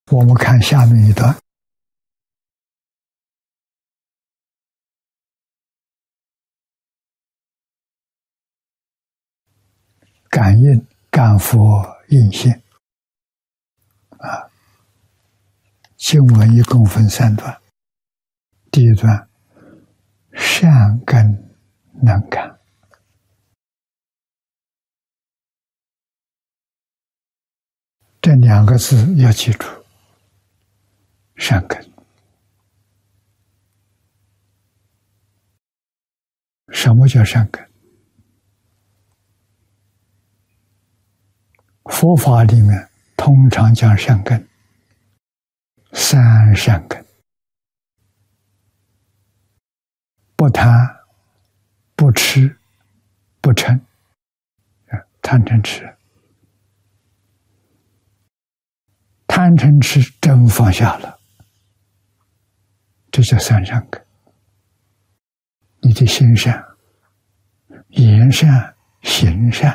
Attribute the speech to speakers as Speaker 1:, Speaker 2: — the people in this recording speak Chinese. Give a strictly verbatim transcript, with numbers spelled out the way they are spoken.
Speaker 1: 我们看下面一段。感应感佛印现啊，经文一共分三段。第一段，善根能感，这两个字要记住。善根，什么叫善根？佛法里面通常讲善根，三善根：不贪、不痴、不嗔。贪嗔痴，贪嗔痴真放下了，这叫三善根。你的心善、言善、行善，